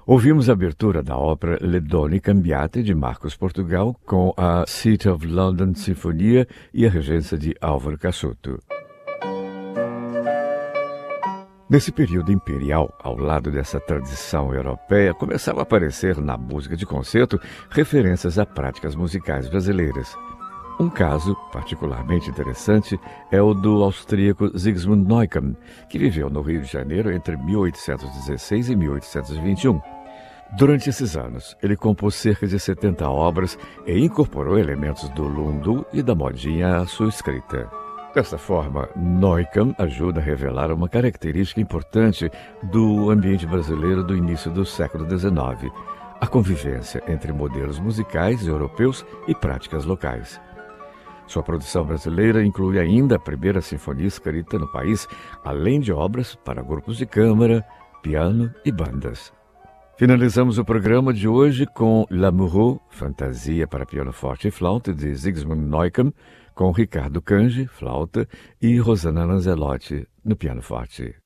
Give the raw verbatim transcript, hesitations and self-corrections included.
Ouvimos a abertura da ópera Le Donne Cambiate, de Marcos Portugal, com a City of London Sinfonia e a regência de Álvaro Cassuto. Nesse período imperial, ao lado dessa tradição europeia, começavam a aparecer na música de concerto referências a práticas musicais brasileiras. Um caso particularmente interessante é o do austríaco Sigismund Neumann, que viveu no Rio de Janeiro entre mil oitocentos e dezesseis e mil oitocentos e vinte e um. Durante esses anos, ele compôs cerca de setenta obras e incorporou elementos do lundu e da modinha à sua escrita. Dessa forma, Neumann ajuda a revelar uma característica importante do ambiente brasileiro do início do século dezenove, a convivência entre modelos musicais europeus e práticas locais. Sua produção brasileira inclui ainda a primeira sinfonia escrita no país, além de obras para grupos de câmara, piano e bandas. Finalizamos o programa de hoje com L'Amoureux, fantasia para piano forte e flauta, de Sigismund Neumann, com Ricardo Cange, flauta, e Rosana Lanzelotti, no piano forte.